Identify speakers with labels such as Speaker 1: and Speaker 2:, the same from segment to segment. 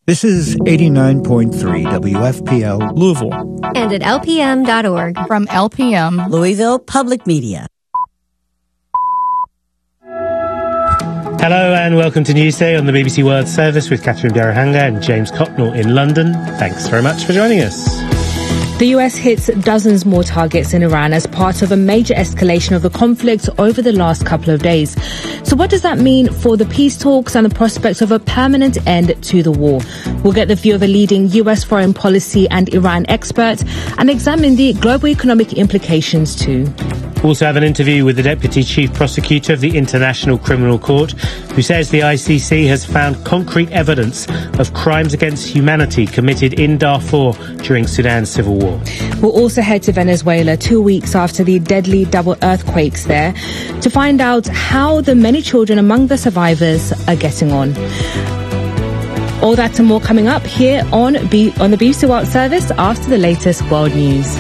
Speaker 1: This is 89.3 WFPL Louisville.
Speaker 2: And at LPM.org.
Speaker 3: From LPM
Speaker 4: Louisville Public Media.
Speaker 5: Hello and welcome to Newsday on the BBC World Service with Catherine Darahanga and James Cotnell in London. Thanks very much for joining us.
Speaker 6: The US hits dozens more targets in Iran as part of a major escalation of the conflict over the last couple of days. So what does that mean for the peace talks and the prospects of a permanent end to the war? We'll get the view of a leading US foreign policy and Iran expert and examine the global economic implications too.
Speaker 5: We'll also have an interview with the Deputy Chief Prosecutor of the International Criminal Court, who says the ICC has found concrete evidence of crimes against humanity committed in Darfur during Sudan's civil war.
Speaker 6: We'll also head to Venezuela 2 weeks after the deadly double earthquakes there to find out how the many children among the survivors are getting on. All that and more coming up here on the BBC World Service after the latest world news.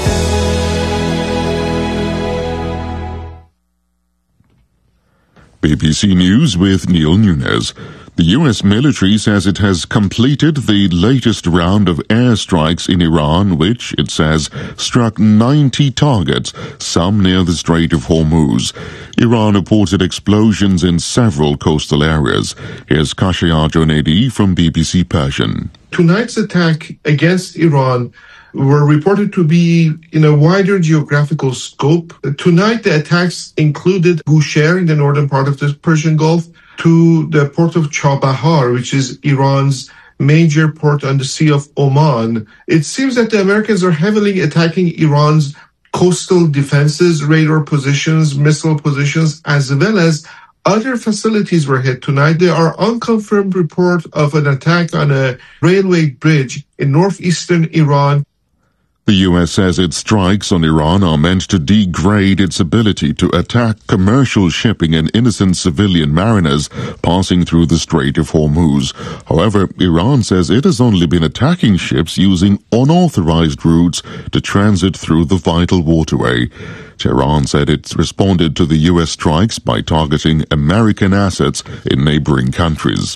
Speaker 7: BBC News with Neil Nunes. The US military says it has completed the latest round of airstrikes in Iran, which, it says, struck 90 targets, some near the Strait of Hormuz. Iran reported explosions in several coastal areas. Here's Kashayar Jonedi from BBC Persian.
Speaker 8: Tonight's attack against Iran were reported to be in a wider geographical scope. Tonight, the attacks included Bushehr in the northern part of the Persian Gulf to the port of Chabahar, which is Iran's major port on the Sea of Oman. It seems that the Americans are heavily attacking Iran's coastal defenses, radar positions, missile positions, as well as other facilities were hit tonight. There are unconfirmed reports of an attack on a railway bridge in northeastern Iran.
Speaker 7: The US says its strikes on Iran are meant to degrade its ability to attack commercial shipping and innocent civilian mariners passing through the Strait of Hormuz. However, Iran says it has only been attacking ships using unauthorized routes to transit through the vital waterway. Tehran said it responded to the US strikes by targeting American assets in neighboring countries.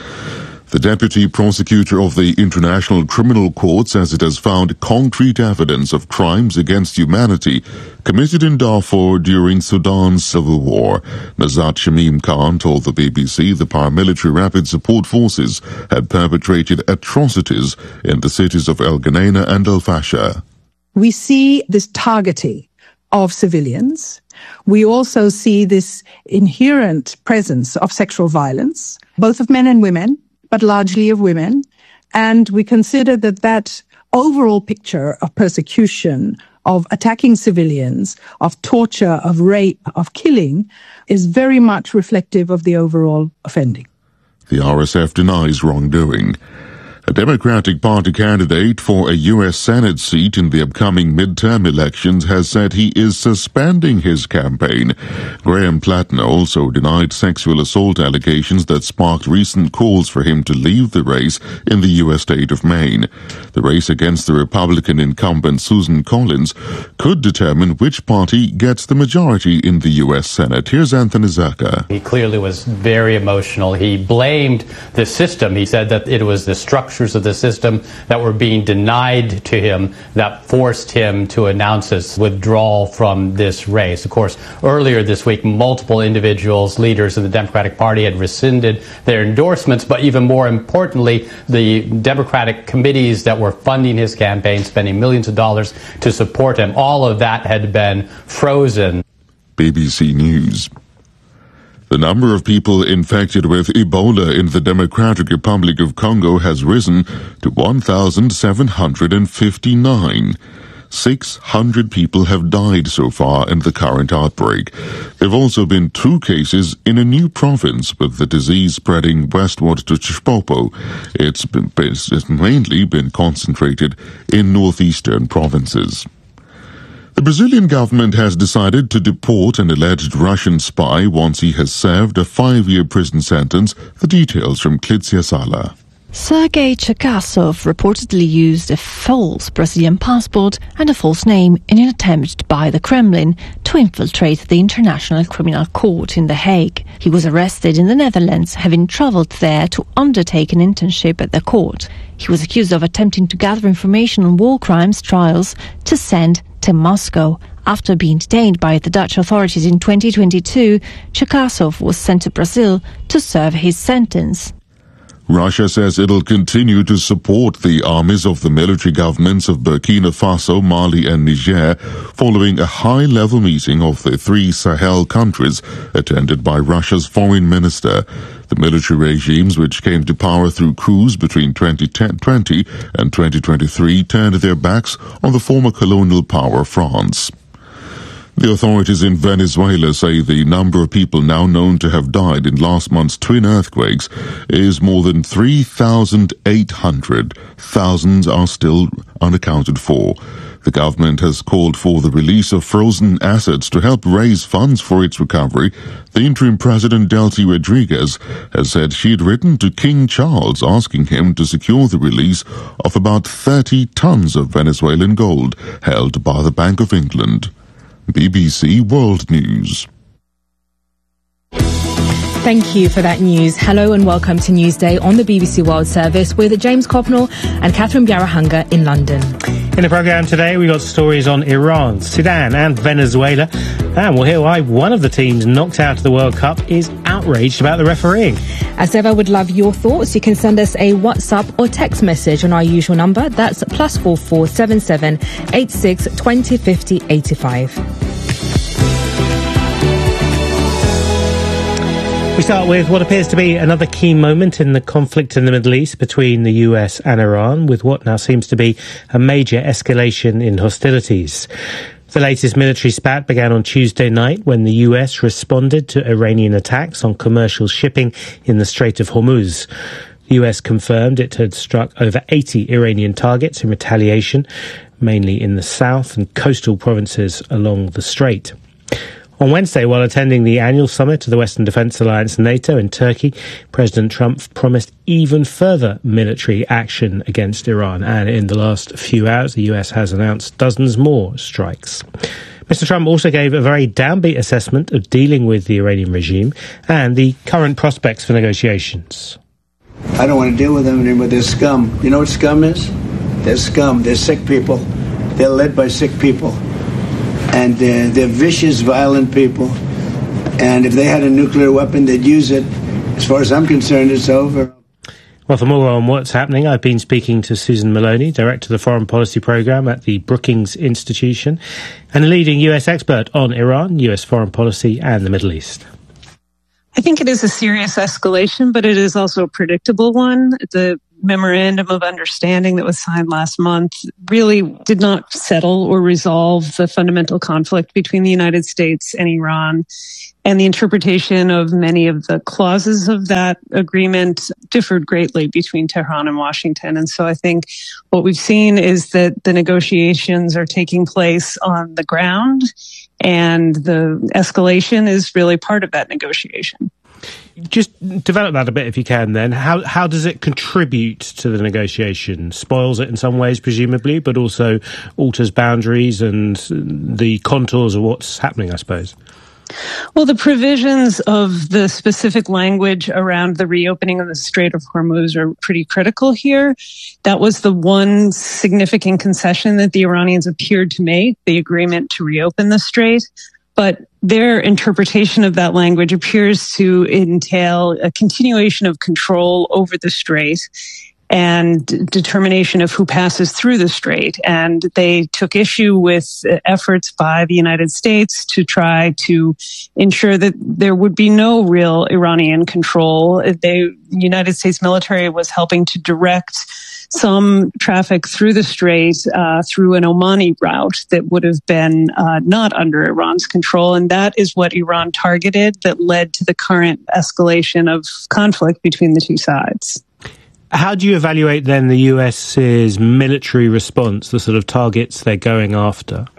Speaker 7: The Deputy Prosecutor of the International Criminal Court says it has found concrete evidence of crimes against humanity committed in Darfur during Sudan's civil war. Nazat Shamim Khan told the BBC the paramilitary Rapid Support Forces had perpetrated atrocities in the cities of El Geneina and El Fasher.
Speaker 9: We see this targeting of civilians. We also see this inherent presence of sexual violence, both of men and women, but largely of women. And we consider that overall picture of persecution, of attacking civilians, of torture, of rape, of killing, is very much reflective of the overall offending.
Speaker 7: The RSF denies wrongdoing. A Democratic Party candidate for a U.S. Senate seat in the upcoming midterm elections has said he is suspending his campaign. Graham Plattner also denied sexual assault allegations that sparked recent calls for him to leave the race in the U.S. state of Maine. The race against the Republican incumbent Susan Collins could determine which party gets the majority in the U.S. Senate. Here's Anthony Zerka.
Speaker 10: He clearly was very emotional. He blamed the system. He said that it was the structures of the system that were being denied to him that forced him to announce his withdrawal from this race. Of course, earlier this week, multiple individuals, leaders of the Democratic Party had rescinded their endorsements, but even more importantly, the Democratic committees that were funding his campaign, spending millions of dollars to support him, all of that had been frozen.
Speaker 7: BBC News. The number of people infected with Ebola in the Democratic Republic of Congo has risen to 1,759. 600 people have died so far in the current outbreak. There have also been 2 cases in a new province, with the disease spreading westward to Chishpopo. It's mainly been concentrated in northeastern provinces. The Brazilian government has decided to deport an alleged Russian spy once he has served a 5-year prison sentence. The details from Klitsia Sala.
Speaker 3: Sergei Cherkasov reportedly used a false Brazilian passport and a false name in an attempt by the Kremlin to infiltrate the International Criminal Court in The Hague. He was arrested in the Netherlands, having travelled there to undertake an internship at the court. He was accused of attempting to gather information on war crimes trials to send to Moscow. After being detained by the Dutch authorities in 2022, Cherkasov was sent to Brazil to serve his sentence.
Speaker 7: Russia says it'll continue to support the armies of the military governments of Burkina Faso, Mali and Niger following a high-level meeting of the three Sahel countries attended by Russia's foreign minister. The military regimes, which came to power through coups between 2020 and 2023, turned their backs on the former colonial power France. The authorities in Venezuela say the number of people now known to have died in last month's twin earthquakes is more than 3,800. Thousands are still unaccounted for. The government has called for the release of frozen assets to help raise funds for its recovery. The interim president, Delcy Rodriguez, has said she had written to King Charles asking him to secure the release of about 30 tons of Venezuelan gold held by the Bank of England. BBC World News.
Speaker 6: Thank you for that news. Hello and welcome to Newsday on the BBC World Service with James Copnall and Catherine Biarahunga in London.
Speaker 5: In the programme today, we got stories on Iran, Sudan and Venezuela. And we'll hear why one of the teams knocked out of the World Cup is outraged about the refereeing.
Speaker 6: As ever, we'd love your thoughts. You can send us a WhatsApp or text message on our usual number. That's +44 77 86 20 50 85.
Speaker 5: We start with what appears to be another key moment in the conflict in the Middle East between the US and Iran, with what now seems to be a major escalation in hostilities. The latest military spat began on Tuesday night when the US responded to Iranian attacks on commercial shipping in the Strait of Hormuz. The US confirmed it had struck over 80 Iranian targets in retaliation, mainly in the south and coastal provinces along the strait. On Wednesday, while attending the annual summit of the Western Defence Alliance NATO in Turkey, President Trump promised even further military action against Iran. And in the last few hours, the US has announced dozens more strikes. Mr. Trump also gave a very downbeat assessment of dealing with the Iranian regime and the current prospects for negotiations.
Speaker 4: I don't want to deal with them anymore. They're scum. You know what scum is? They're scum. They're sick people. They're led by sick people. And they're vicious, violent people. And if they had a nuclear weapon, they'd use it. As far as I'm concerned, it's over.
Speaker 5: Well, for more on what's happening, I've been speaking to Susan Maloney, Director of the Foreign Policy Programme at the Brookings Institution, and a leading US expert on Iran, US foreign policy and the Middle East.
Speaker 11: I think it is a serious escalation, but it is also a predictable one. The memorandum of understanding that was signed last month really did not settle or resolve the fundamental conflict between the United States and Iran. And the interpretation of many of the clauses of that agreement differed greatly between Tehran and Washington. And so I think what we've seen is that the negotiations are taking place on the ground, and the escalation is really part of that negotiation.
Speaker 5: Just develop that a bit if you can then. How does it contribute to the negotiation? Spoils it in some ways, presumably, but also alters boundaries and the contours of what's happening, I suppose.
Speaker 11: Well, the provisions of the specific language around the reopening of the Strait of Hormuz are pretty critical here. That was the one significant concession that the Iranians appeared to make, the agreement to reopen the strait. But their interpretation of that language appears to entail a continuation of control over the strait and determination of who passes through the strait. And they took issue with efforts by the United States to try to ensure that there would be no real Iranian control. The United States military was helping to direct some traffic through the strait through an Omani route that would have been not under Iran's control. And that is what Iran targeted that led to the current escalation of conflict between the two sides.
Speaker 5: How do you evaluate then the US's military response, the sort of targets they're going after?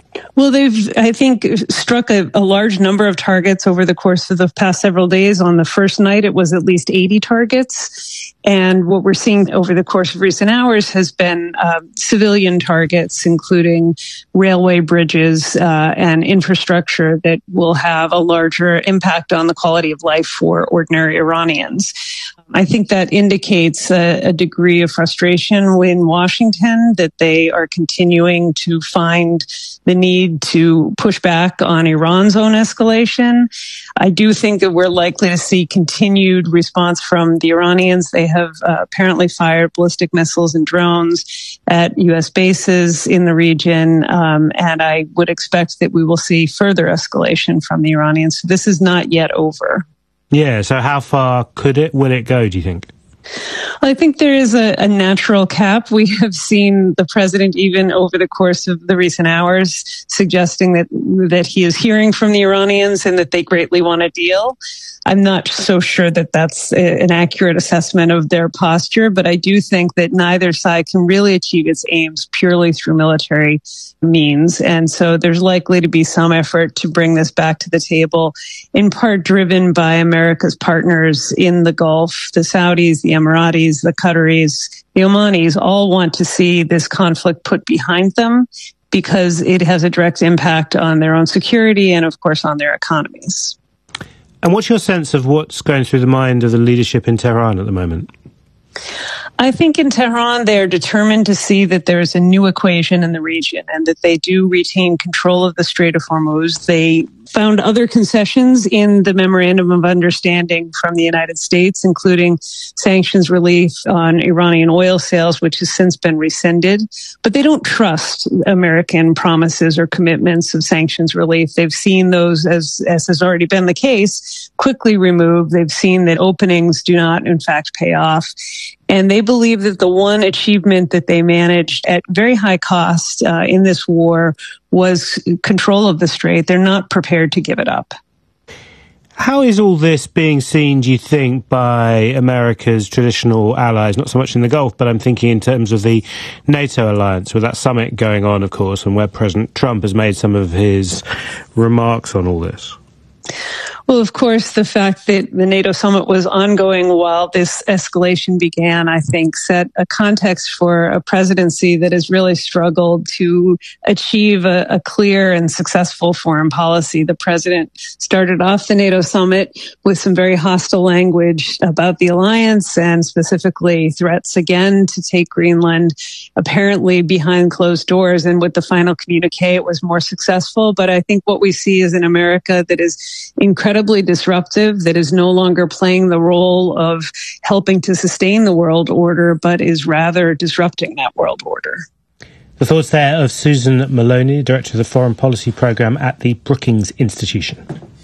Speaker 11: Well, they've, I think, struck a large number of targets over the course of the past several days. On the first night, it was at least 80 targets. And what we're seeing over the course of recent hours has been civilian targets, including railway bridges and infrastructure that will have a larger impact on the quality of life for ordinary Iranians. I think that indicates a degree of frustration in Washington that they are continuing to find the need to push back on Iran's own escalation. I do think that we're likely to see continued response from the Iranians. They have apparently fired ballistic missiles and drones at U.S. bases in the region, and I would expect that we will see further escalation from the Iranians. So this is not yet over.
Speaker 5: Yeah, so how far will it go, do you think?
Speaker 11: I think there is a natural cap. We have seen the president, even over the course of the recent hours, suggesting that he is hearing from the Iranians and that they greatly want a deal. I'm not so sure that that's an accurate assessment of their posture, but I do think that neither side can really achieve its aims purely through military means. And so there's likely to be some effort to bring this back to the table, in part driven by America's partners in the Gulf. The Saudis, the Emiratis, the Qataris, the Omanis all want to see this conflict put behind them because it has a direct impact on their own security and, of course, on their economies.
Speaker 5: And what's your sense of what's going through the mind of the leadership in Tehran at the moment?
Speaker 11: I think in Tehran, they are determined to see that there is a new equation in the region and that they do retain control of the Strait of Hormuz. They found other concessions in the Memorandum of Understanding from the United States, including sanctions relief on Iranian oil sales, which has since been rescinded. But they don't trust American promises or commitments of sanctions relief. They've seen those, as has already been the case, quickly removed. They've seen that openings do not, in fact, pay off. And they believe that the one achievement that they managed at very high cost in this war was control of the strait. They're not prepared to give it up.
Speaker 5: How is all this being seen, do you think, by America's traditional allies, not so much in the Gulf, but I'm thinking in terms of the NATO alliance, with that summit going on, of course, and where President Trump has made some of his remarks on all this?
Speaker 11: Well, of course, the fact that the NATO summit was ongoing while this escalation began, I think, set a context for a presidency that has really struggled to achieve a clear and successful foreign policy. The president started off the NATO summit with some very hostile language about the alliance and specifically threats again to take Greenland, apparently behind closed doors. And with the final communique, it was more successful. But I think what we see is an America that is incredibly disruptive, that is no longer playing the role of helping to sustain the world order, but is rather disrupting that world order.
Speaker 5: The thoughts there of Susan Maloney, Director of the Foreign Policy Programme at the Brookings Institution.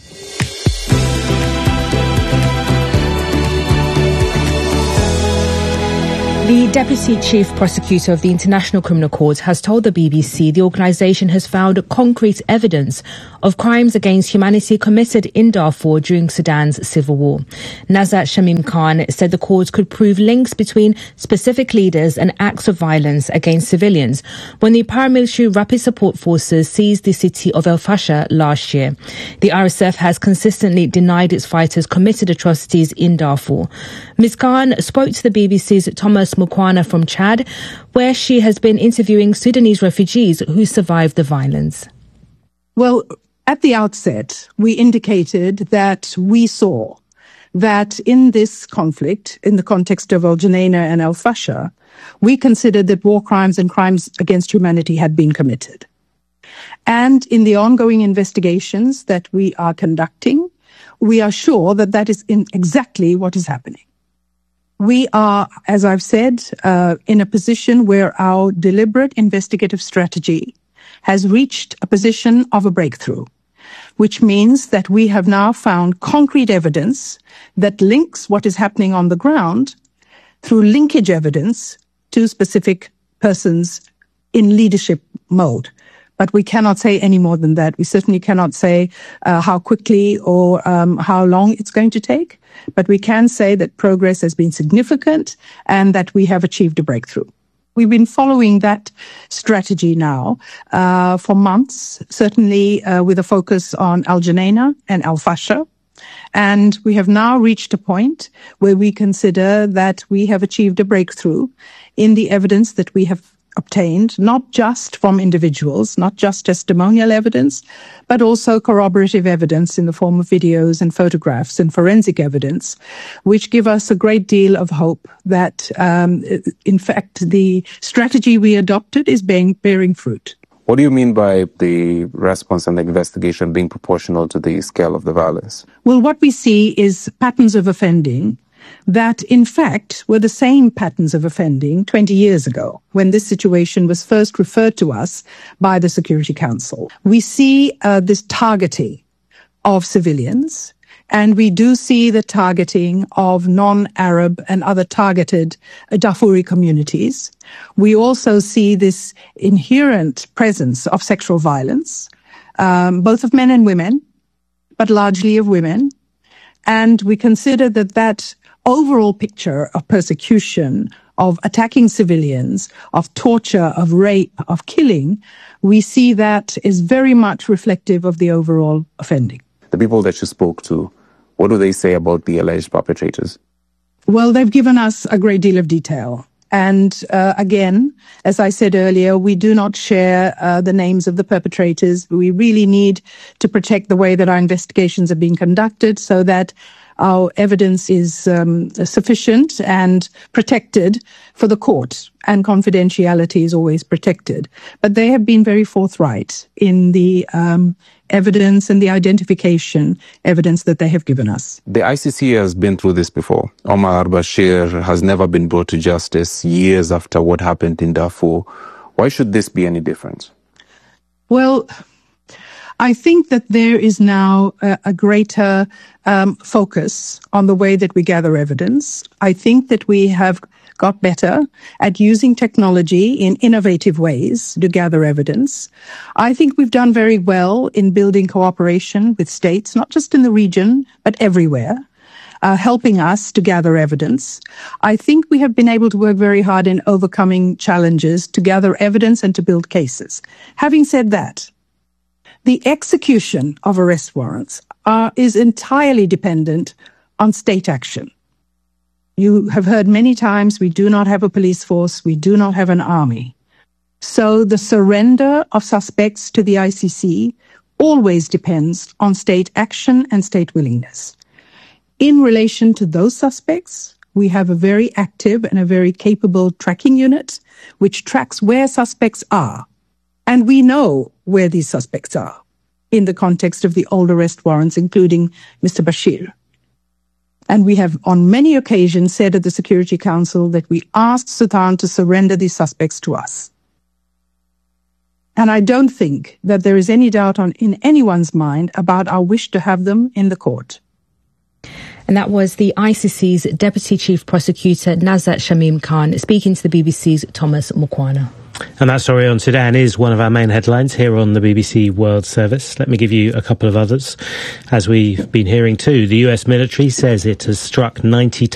Speaker 6: The Deputy Chief Prosecutor of the International Criminal Court has told the BBC the organisation has found concrete evidence of crimes against humanity committed in Darfur during Sudan's civil war. Nazat Shamim Khan said the court could prove links between specific leaders and acts of violence against civilians when the paramilitary Rapid Support Forces seized the city of El Fasher last year. The RSF has consistently denied its fighters committed atrocities in Darfur. Ms. Khan spoke to the BBC's Thomas Mukwana from Chad, where she has been interviewing Sudanese refugees who survived the violence.
Speaker 9: Well, at the outset, we indicated that we saw that in this conflict, in the context of Al Junaina and El Fasher, we considered that war crimes and crimes against humanity had been committed. And in the ongoing investigations that we are conducting, we are sure that that is exactly what is happening. We are, as I've said, in a position where our deliberate investigative strategy has reached a position of a breakthrough, which means that we have now found concrete evidence that links what is happening on the ground through linkage evidence to specific persons in leadership mode. But we cannot say any more than that. We certainly cannot say how quickly or how long it's going to take. But we can say that progress has been significant and that we have achieved a breakthrough. We've been following that strategy now for months, certainly with a focus on Al Janeina and Al Fasher. And we have now reached a point where we consider that we have achieved a breakthrough in the evidence that we have obtained, not just from individuals, not just testimonial evidence, but also corroborative evidence in the form of videos and photographs and forensic evidence, which give us a great deal of hope that, in fact, the strategy we adopted is bearing fruit.
Speaker 12: What do you mean by the response and the investigation being proportional to the scale of the violence?
Speaker 9: Well, what we see is patterns of offending that, in fact, were the same patterns of offending 20 years ago, when this situation was first referred to us by the Security Council. We see this targeting of civilians, and we do see the targeting of non-Arab and other targeted Darfuri communities. We also see this inherent presence of sexual violence, both of men and women, but largely of women. And we consider that overall picture of persecution, of attacking civilians, of torture, of rape, of killing, we see that is very much reflective of the overall offending.
Speaker 12: The people that you spoke to, what do they say about the alleged perpetrators?
Speaker 9: Well, they've given us a great deal of detail. And again, as I said earlier, we do not share the names of the perpetrators. We really need to protect the way that our investigations are being conducted so that our evidence is sufficient and protected for the court, and confidentiality is always protected. But they have been very forthright in the evidence and the identification evidence that they have given us.
Speaker 12: The ICC has been through this before. Omar al-Bashir has never been brought to justice years after what happened in Darfur. Why should this be any different?
Speaker 9: Well, I think that there is now a greater focus on the way that we gather evidence. I think that we have got better at using technology in innovative ways to gather evidence. I think we've done very well in building cooperation with states, not just in the region, but everywhere, helping us to gather evidence. I think we have been able to work very hard in overcoming challenges to gather evidence and to build cases. Having said that, the execution of arrest warrants is entirely dependent on state action. You have heard many times we do not have a police force, we do not have an army. So the surrender of suspects to the ICC always depends on state action and state willingness. In relation to those suspects, we have a very active and a very capable tracking unit which tracks where suspects are. And we know where these suspects are in the context of the old arrest warrants, including Mr. Bashir. And we have on many occasions said at the Security Council that we asked Sudan to surrender these suspects to us. And I don't think that there is any doubt in anyone's mind about our wish to have them in the court.
Speaker 6: And that was the ICC's Deputy Chief Prosecutor Nazat Shamim Khan speaking to the BBC's Thomas Mukwana.
Speaker 5: And that story on Sudan is one of our main headlines here on the BBC World Service. Let me give you a couple of others. As we've been hearing too, the US military says it has struck 90